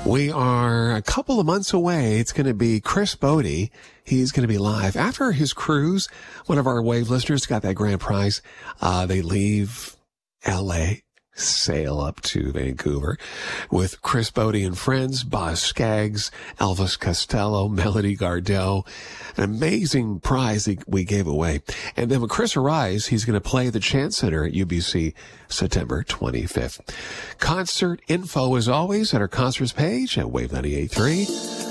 We are a couple of months away. It's going to be Chris Bodie. He's going to be live after his cruise. One of our Wave listeners got that grand prize. They leave L.A., sail up to Vancouver with Chris Bodie and friends, Boz Scaggs, Elvis Costello, Melody Gardot. An amazing prize that we gave away. And then when Chris arrives, he's going to play the Chance Center at UBC September 25th. Concert info, as always, at our concerts page at Wave 98.3.